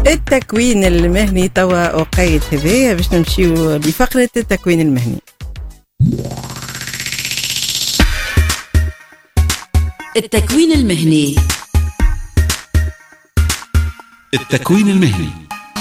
التكوين المهني توا وقيت هذايا باش نمشيو لفقرة التكوين المهني. التكوين المهني. التكوين المهني.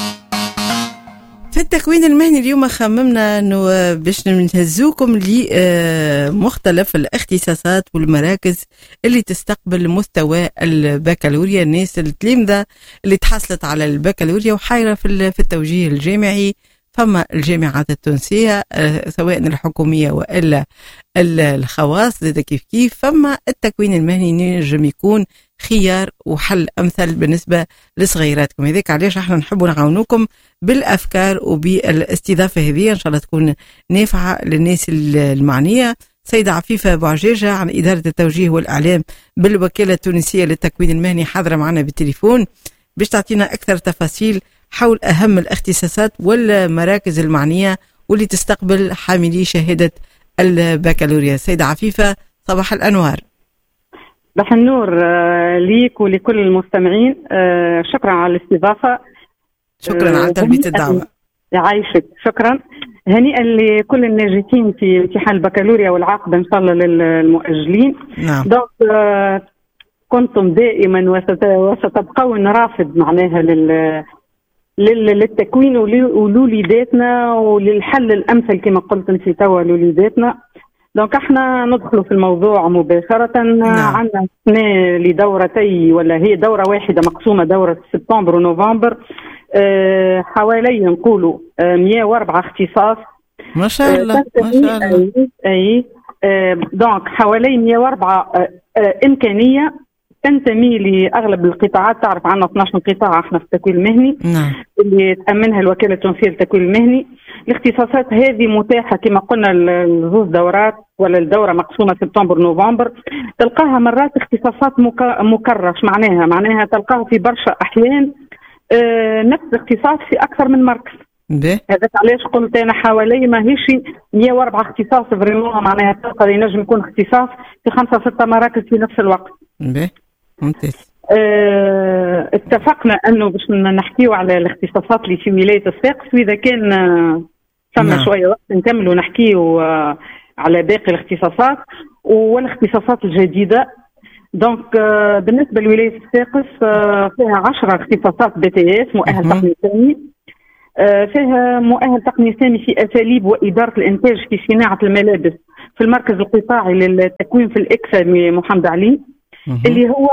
في التكوين المهني اليوم خممنا انه باش نهزوكم لمختلف الاختصاصات والمراكز اللي تستقبل مستوى البكالوريا، الناس التلامذة اللي تحصلت على البكالوريا وحايرة في التوجيه الجامعي. فما الجامعات التونسية سواء الحكومية وإلا الخواص زي كيف فما التكوين المهني نجم يكون خيار وحل أمثل بالنسبة لصغيراتكم. هذيك علاش احنا نحبوا نعاونوكم بالأفكار وبالاستضافة هذه، إن شاء الله تكون نافعة للناس المعنية. سيدة عفيفة بوعجاجة عن إدارة التوجيه والإعلام بالوكالة التونسية للتكوين المهني حاضرة معنا بالتليفون باش تعطينا أكثر تفاصيل حول أهم الاختصاصات والمراكز المعنية واللي تستقبل حاملي شهادة البكالوريا. سيدة عفيفة صباح الأنوار. صباح النور ليك ولكل المستمعين. شكرا على الاستضافة. شكرا على تلبية الدعوة. يعيشك. شكرا. هنيئا لكل الناجحين في امتحان البكالوريا والعاقبة إن شاء الله للمؤجلين. نعم. دونك كنتم دائما وستبقون رافد معناها للتكوين ولوليداتنا وللحل الأمثل كما قلت في توا لوليداتنا. دونك احنا ندخل في الموضوع مباشرة. نعم. عندنا سنة لدورتي ولا هي دورة واحدة مقسومة، دورة سبتمبر ونوفمبر. حوالي نقولوا 104 اختصاص. ما شاء الله ما شاء الله. اي دونك حوالي 104 إمكانية تنتمي لأغلب القطاعات. تعرف عنا 12 قطاع احنا في التكوين المهني. نعم. اللي تأمنها الوكالة التونسية للتكوين المهني. الاختصاصات هذه متاحة كما قلنا الزوز دورات ولا الدورة مقسومة سبتمبر نوفمبر. تلقاها مرات اختصاصات مكرش، معناها تلقاها في برشا أحيان نفس الاختصاص في أكثر من مركز. هذا علاش قلت أنا حوالي ما هيش 104 اختصاص فريمون، معناها تلقى ينجم يكون اختصاص في 5-6 مراكز في نفس الوقت. ممتاز. اتفقنا انه باش نحكيو على الاختصاصات اللي في ولاية الساقس، واذا كان ثم شوية وقت نكمل ونحكيو على باقي الاختصاصات والاختصاصات الجديدة. دونك بالنسبة لولاية الساقس فيها 10 اختصاصات BTS مؤهل تقني سامي. فيها مؤهل تقني سامي في أساليب وإدارة الإنتاج في صناعة الملابس في المركز القطاعي للتكوين في الإكسا محمد علي، اللي هو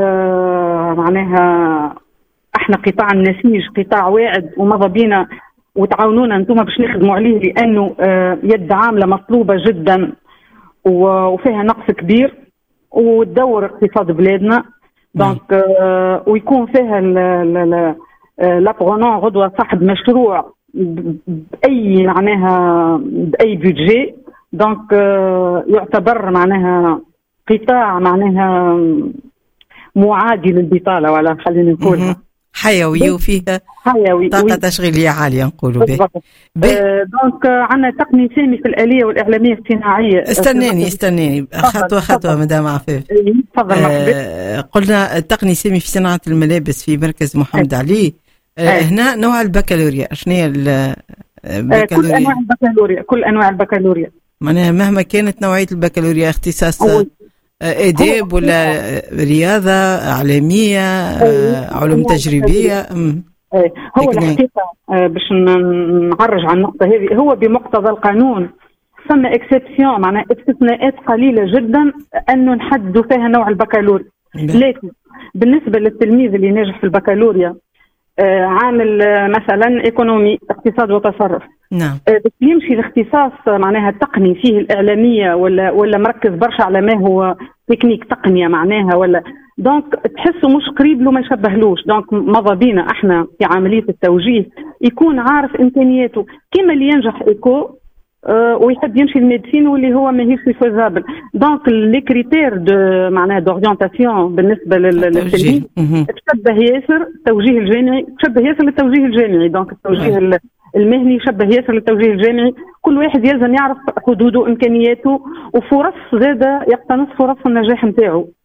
معناها احنا قطاع النسيج قطاع واعد ومضى بينا وتعاونونا انتم باش نخدموا عليه، لانه يد عامله مطلوبه جدا وفيها نقص كبير وتدور اقتصاد بلادنا. دونك ويكون فيها لابغونون غدوه صاحب مشروع باي معناها باي بيدجي. دونك يعتبر معناها قطاع معناها معادي للبطالة، ولا خلينا نقول حيوي وفيها حيوي طاقة تشغيلية عالية نقولوا به. دونك عندنا تقني سامي في الآلية والإعلامية الصناعية. استناني خطوة مدام عفيف. تفضل. قلنا التقني سامي في صناعة الملابس في مركز محمد علي. هنا نوع البكالوريا شنو هي البكالوريا؟ كل أنواع البكالوريا معناها مهما كانت نوعية البكالوريا، اختصاص آداب ولا رياضة إعلامية علوم تجريبية. هو الحقيقة باش نعرج على النقطة هذه، هو بمقتضى القانون ثم اكسبسيون معناها استثناءات قليلة جدا أنه نحددوا فيها نوع البكالوريا. لكن بالنسبة للتلميذ اللي ناجح في البكالوريا عامل مثلا ايكونومي اقتصاد وتصرف، نعم، بس يمشي الاختصاص معناها تقني فيه الإعلامية ولا مركز برشا على ما هو تكنيك تقنية معناها، ولا دونك تحسه مش قريب له ما يشبهلوش. دونك مضى بينا احنا في عملية التوجيه يكون عارف إمكانياته، كما اللي ينجح إيكو ويحب يمشي الميديسين واللي هو ماهيش فيزابل. دونك لي كريتير دو معناها دورينتاسيون بالنسبه للتلميذ تشبه ياسر التوجيه الجامعي، تشبه ياسر للتوجيه الجامعي. دونك التوجيه المهني يشبه ياسر للتوجيه الجامعي. كل واحد يلزم يعرف حدوده وامكانياته وفرص زاده يقتنص فرص النجاح نتاعو.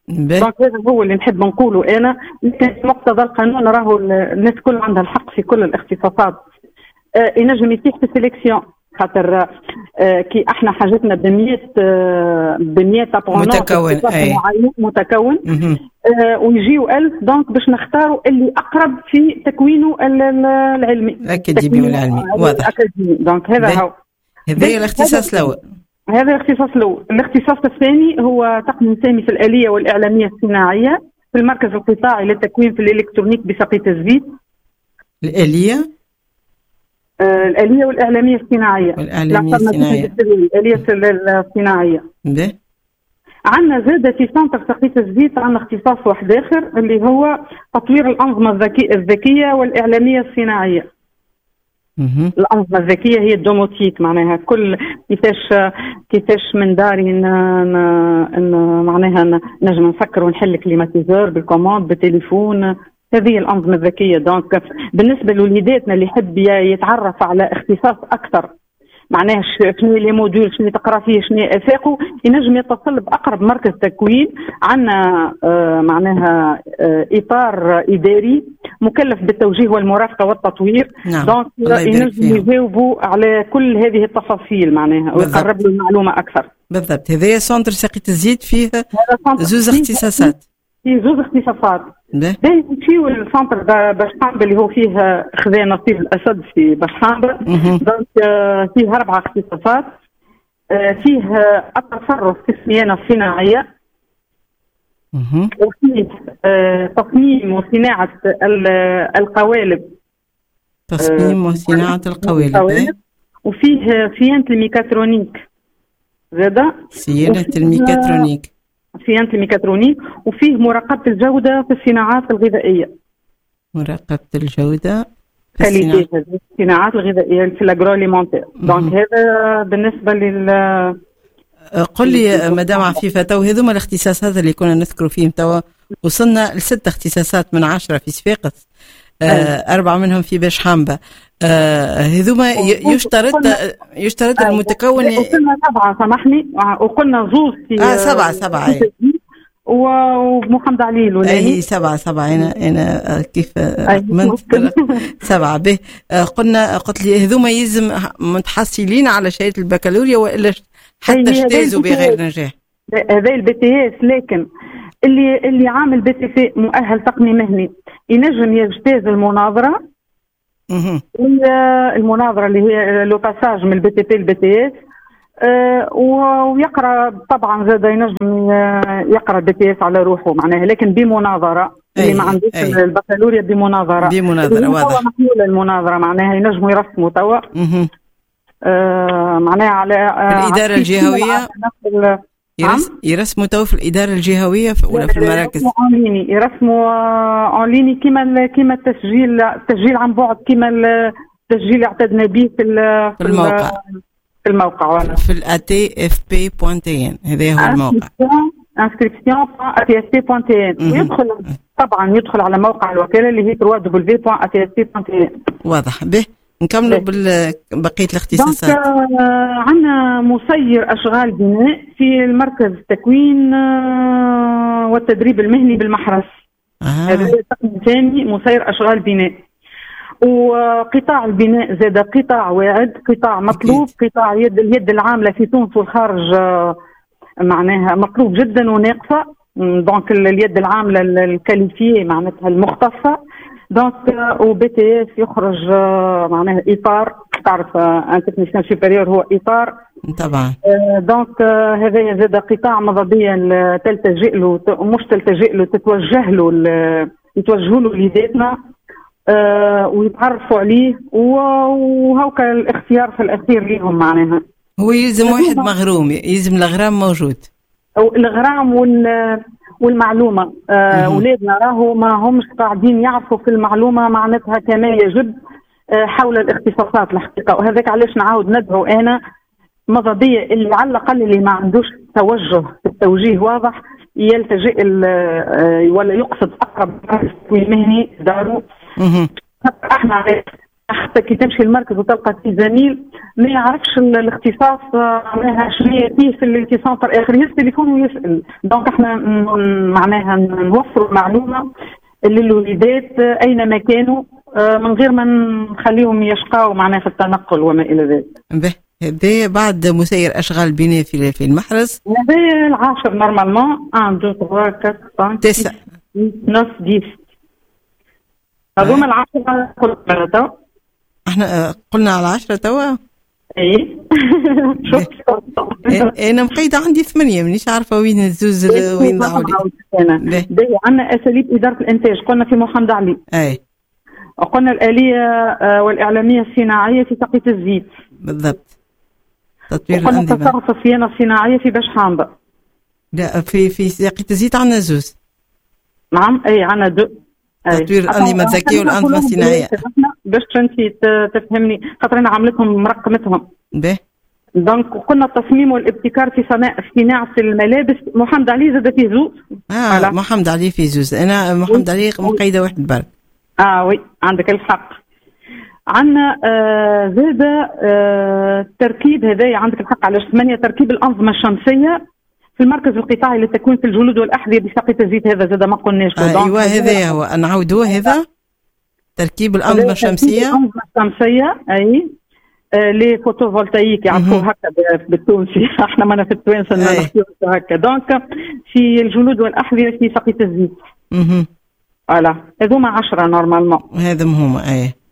دونك هذا هو اللي نحب نقوله انا. لكن في مقتضى القانون راهو الناس كل عندها الحق في كل الاختصاصات. ينجم يتيح في السيليكسيون، خاطر كي احنا حاجتنا ب 100 متكون ويجيو 1000، دونك باش نختاروا اللي اقرب في تكوينه العلمي الاكاديمي والعلمي. واضح. دونك هذا هو الاختصاص الاول. هذا الاختصاص الاول. الاختصاص الثاني هو تقنين سامي في الآلية والإعلامية الصناعية في المركز القطاعي للتكوين في الإلكترونيك بسقيط الزيت. الآلية والإعلامية الصناعية. الآلية الصناعية. عندنا زادة في سنتر سقيط الزيت عندنا اختصاص واحد آخر اللي هو تطوير الأنظمة الذكية والإعلامية الصناعية. الأنظمة الذكية هي الدوموتيك، معناها كل كيفاش من داري معناها نجم نفكر ونحل كليماتيزور بالكوموند بالتليفون. هذه الأنظمة الذكية. دونك بالنسبة لوليداتنا اللي يحب يتعرف على اختصاص أكثر، معناها شنو لي موديول، شنو تقرا فيه، شنو افاقه، ينجم يتصل باقرب مركز تكوين. عندنا معناها اطار اداري مكلف بالتوجيه والمرافقه والتطوير. نعم. دونك ينجم يجاوبوا على كل هذه التفاصيل معناها ويقرب له المعلومه اكثر. بالضبط. هذايا سنتر سقيط الزيت فيه زوز اختصاصات. في زوز اختصاصات. في السنتر باشحامبه اللي هو فيه خذا نصيب الاسد في باشحامبه. دونك فيه 4 اختصاصات. فيه التصرف في الصيانه الصناعيه، وفيه تصميم وصناعه القوالب. تصميم وصناعه القوالب. وفيه صيانه الميكاترونيك زاده. صيانه الميكاترونيك. وفيه مراقبة الجودة في الصناعات الغذائية. مراقبة الجودة في الصناعات الغذائية في الأجرواليمونتير. دونك هذا بالنسبة قل لي مدام عفيفة، تو هذوما الاختصاصات اللي كنا نذكروا فيهم توا وصلنا ل6 اختصاصات من 10 في صفاقس. 4 منهم في باشحامبة. هذوما يشترط المتكون. وصلنا 7 سامحني، وقلنا زوز في 7 ومحمد علي اي 7 انا كيف 7 به. قلت لي هذوما يلزم متحصلين على شهاده البكالوريا والا حتى اجتازوا بغير نجاح. هذا البي تي اس، لكن اللي عامل بي تي سي مؤهل تقني مهني ينجم يجتاز المناظره. المناظره اللي هي لو باساج من البي تي بي للبي تي اس. ويقرا طبعا زاد ينجم يقرا البي تي اس على روحه معناها، لكن بمناظره. اللي ما عندوش البكالوريا بمناظره واضح. محلول المناظره معناها ينجموا يرسموا توا معناها على الاداره الجهويه. يرسموا تو في الاداره الجهويه ولا في المراكز؟ يرسموا اونليني كيما التسجيل عن بعد، كيما التسجيل اللي اعتدنا به في الموقع ولا في atfp.tn. هذا هو الموقع inscription.atfp.tn. ويدخل على موقع الوكاله اللي هي www.atfp.tn. واضح. به نكملوا بقيه الاختصاصات. عندنا مسير اشغال بناء في المركز التكوين والتدريب المهني بالمحرس. هذا تقني ثاني مسير اشغال بناء. وقطاع البناء زاد قطاع واعد، قطاع مطلوب. قطاع اليد العامله في تونس والخارج معناها مطلوب جدا وناقصه. دونك اليد العامله الكاليفيه معناتها المختصه. دونك وبي تي اس يخرج معناها اطار، تعرف ان تكنيسيان سوبيريور هو اطار طبعا. دونك هذا زاد قطاع مضبيا تلتجئ له، مش تلتجئ له، يتوجهوا له وليداتنا ويتعرفوا عليه. وهوكا الاختيار في الاخير ليهم معناها. هو يلزم واحد مغروم، يلزم الغرام موجود. الغرام والمعلومه. اولادنا راهو ما همش قاعدين يعرفوا في المعلومه معناتها كما يجب حول الاختصاصات الحقيقه. وهذاك علاش نعاود ندعو انا مضبيه اللي على الاقل اللي ما عندوش توجه في التوجيه واضح يلتجئ ولا يقصد اقرب تكوين مهني دارو. احنا حتى كي تمشي المركز وتلقى في زميل ما يعرفش الاختصاص معناها شنو فيه في السنتر اخر، يهز تليفون ويسال. دونك احنا معناها نوفروا المعلومه للوليدات اينما كانوا من غير ما نخليهم يشقاوا معناها في التنقل وما الى ذلك. به هذا بعد مسير اشغال بناء في المحرز. هذا العاشر نورمالمون 1 2 3 4 5 9 10 هذوما العشرة قلنا. احنا قلنا على 10 توا. اي شفت انا مقيده عندي 8 مانيش عارفه وين الزوز وين ضاعوا لي. عندنا اساليب اداره الانتاج قلنا في محمد علي. اي وقلنا الاليه والاعلاميه الصناعيه في تقية الزيت. بالضبط. تطوير وقلنا تصرف الصيانه الصناعيه في باش حامضه. لا في تقية الزيت عندنا زوز. نعم اي عندنا دو. تطوير الأنظمة الذكية والأنظمة الصناعية. باش انت تفهمني خاطر انا عملتهم مرقمتهم. به. دونك قلنا التصميم والابتكار في صناعة الملابس محمد علي زاد في زوز. محمد علي في زوز. انا محمد علي مقيدة واحد برك. وي عندك الحق. عندنا زاد تركيب هذايا عندك الحق على 8 تركيب الأنظمة الشمسية في المركز القطاعي للتكوين في الجلود والأحذية بساقية الزيت. هذا زاد ما قلناش. ايوه هذا هو نعاودوه. هذا تركيب الأنظمة الشمسية. الأنظمة الشمسية اي لي فوتوفولتايك يعرفوه هكا بالتونسي. احنا مانا في التوانسه نحكيو هكا. دونك في الجلود والأحذية في ساقية الزيت. فوالا هذوما 10 نورمالمون. هذا هما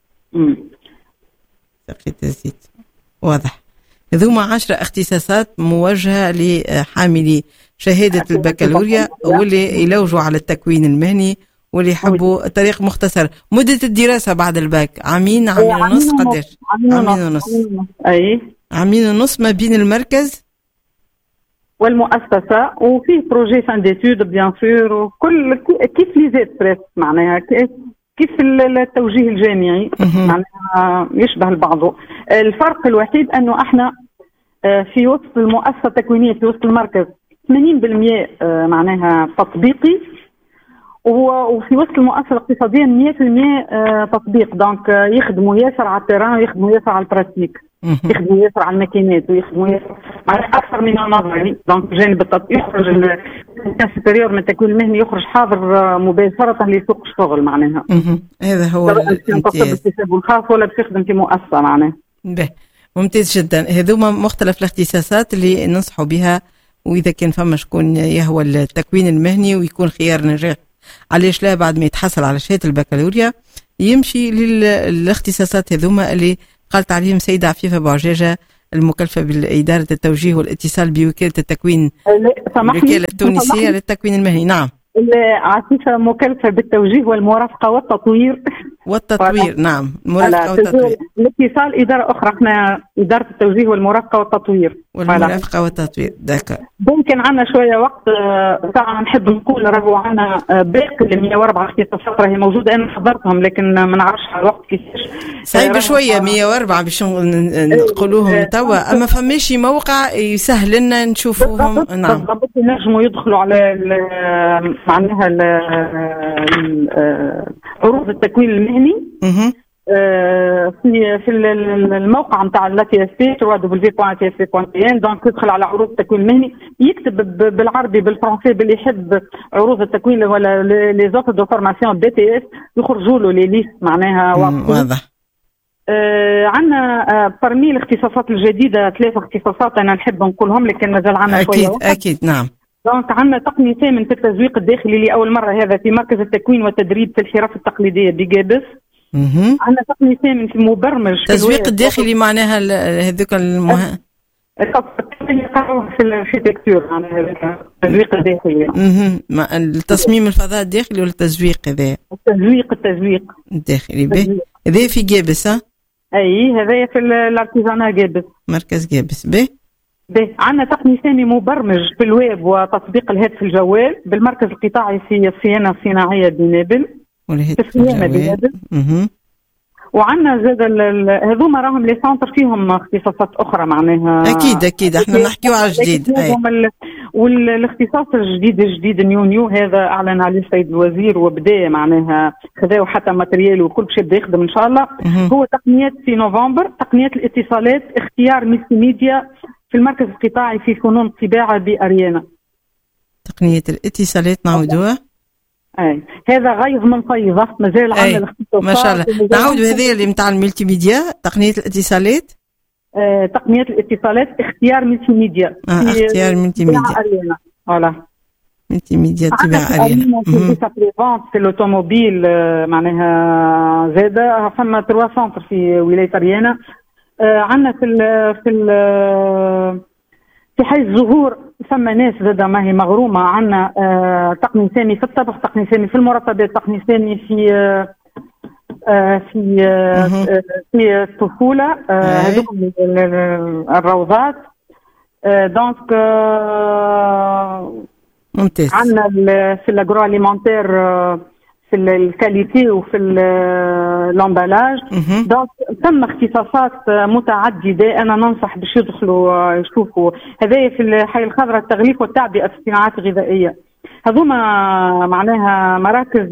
ساقية الزيت واضح. هذوما 10 اختصاصات موجهة لحاملي شهادة البكالوريا واللي يلوجوا على التكوين المهني واللي يحبوا طريق مختصر. مدة الدراسة بعد الباك عامين ونص قداش؟ عامين ونص. أي عامين ونص ما بين المركز والمؤسسة. وفيه بروجي فان ديتود بيان سور وكل كيف ليزيت بريس معناها كيف التوجيه الجامعي معناها يشبه البعض. الفرق الوحيد أنه احنا في وسط المؤسسة التكوينية في وسط المركز 80% معناها تطبيقي وفي وسط المؤسسة الاقتصادية 100% تطبيق. دونك يخدموا ياسر على التيران ويخدموا ياسر على البراتيك. يخدموا ياسر على الماكينات ويخدموا ياسر أكثر من النظري. دونك جانب التطبيق يخرج الكاس سوبيريور من التكوين المهني يخرج حاضر مباشرة لسوق الشغل معناها. هذا هو الامتياز. الخاص ولا بتخدم في مؤسسة معناها. به ممتاز جدا. هذوما مختلف الاختصاصات اللي ننصحوا بها، وإذا كان فما شكون يهوى التكوين المهني ويكون خيار نجاح علاش لا بعد ما يتحصل على شهادة البكالوريا يمشي للاختصاصات هذوما اللي قالت عليهم سيدة عفيفة بوعجاجة المكلفة بإدارة التوجيه والاتصال بوكالة التكوين الوكالة التونسية للتكوين المهني. نعم عفيفة مكلفة بالتوجيه والمرافقة والتطوير. نعم المرافقة والتطوير. الاتصال إدارة أخرى احنا إدارة التوجيه والمرافقة والتطوير. والمرافقة والتطوير داكا. ممكن عندنا شوية وقت ساعة نحب نقول راهو عندنا باقي ال 104 اختصاصات راهي موجودة. أنا حضرتهم لكن ما نعرفش على الوقت كيفاش. صعيب شوية 104 باش نقولوهم توا. أما فماشي موقع يسهل لنا نشوفوهم. نعم بالضبط. ينجموا يدخلوا على معناها عروض التكوين المهني في الموقع نتاع التي اس بي www.tsp.tn. دونك يدخل على عروض التكوين المهني يكتب بالعربي بالفرنسي باللي يحب عروض التكوين ولا لي زوفر دو فورماسيون دي تي اس يخرجوا له لي ليست معناها واضح. عندنا برمي الاختصاصات الجديده 3 اختصاصات انا نحب نقولهم لكن مازال عندنا شويه وقت. اكيد نعم. دونك عندنا تقنية ثامن في التسويق الداخلي لأول مرة هذا في مركز التكوين والتدريب في الحرف التقليدية بجابس. عندنا تقنية ثامن في مبرمج في التسويق الداخلي معناها هذوك في الاركتيكتور معناها التسويق الداخلي. التصميم الفضاء الداخلي ولا التسويق هذا؟ التسويق الداخلي. هذا في جابس ها؟ أي هذا في الارتيزانا جابس. مركز جابس به. عندنا تقني ثاني مبرمج في الويب وتطبيق الهاتف الجوال بالمركز القطاعي في الصيانة الصناعية بنابل. والهاتف الجوال. وعندنا زاد هذوما راهم لي سونتر فيهم اختصاصات اخرى معناها. اكيد احنا نحكيو على الجديد. والاختصاص الجديد نيو هذا اعلن عليه السيد الوزير وبدا معناها خذاو حتى ماتريال وكل شيء بدا يخدم ان شاء الله. هو تقنيات في نوفمبر، تقنيات الاتصالات، اختيار ملتي ميديا في المركز القطاعي في فنون الطباعه باريانا. تقنيه الاتصالات نعودوها. اي هذا غيظ من فيضه مازال عندنا الاختصاصات ما شاء الله. نعود هذه اللي نتاع الملتي ميديا، تقنيه الاتصالات. تقنيه الاتصالات اختيار ملتي ميديا. اختيار ملتي ميديا. فوالا. ملتي ميديا تبع اريانا. في الاوتوموبيل معناها زاده فما 3 سنتر في ولايه اريانا. عندنا في حي الزهور ثم ناس زاده ما هي مغرومه. عندنا تقني سامي في الطبخ، تقني سامي في المرطبات، تقني سامي في الطفوله، هذوك الروضات. دونك ممتاز. عندنا في الاغرو اليمونتير في الكاليتي وفي الامبالاج. دونك ثم اختصاصات متعدده. انا ننصح باش يدخلوا يشوفوا هذايا في الحي الخضراء، التغليف والتعبئه في الصناعات الغذائيه. هذوما معناها مراكز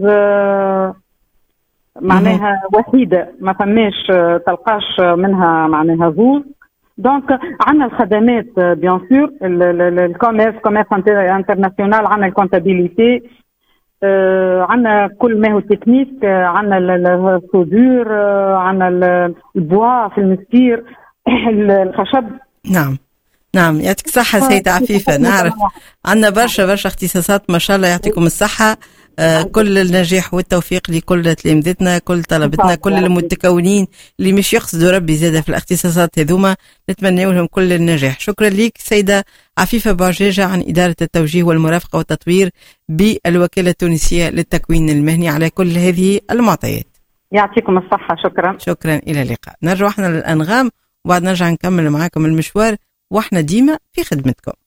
معناها وحيده، ما فماش تلقاش منها معناها زوز. دونك عندنا الخدمات بيان سور، الكوميرس انترناسيونال، عندنا الكونتابيليتي، عندنا كل ما هو تكنيك، عندنا الصدور، عندنا البوا في المستير، الخشب. نعم يعطيك الصحة سيدة عفيفة. نعرف عندنا برشا اختصاصات ما شاء الله، يعطيكم الصحة. كل النجاح والتوفيق لكل تلامذتنا، كل طلبتنا، كل المتكونين اللي مش يقصدوا ربي زادة في الاختصاصات هذوما، نتمنى لهم كل النجاح. شكرا لك سيدة عفيفة بوعجاجة عن إدارة التوجيه والمرافقة والتطوير بالوكالة التونسية للتكوين المهني على كل هذه المعطيات. يعطيكم الصحة. شكرا إلى اللقاء. نرجع احنا للأنغام وبعد نرجع نكمل معاكم المشوار واحنا ديما في خدمتكم.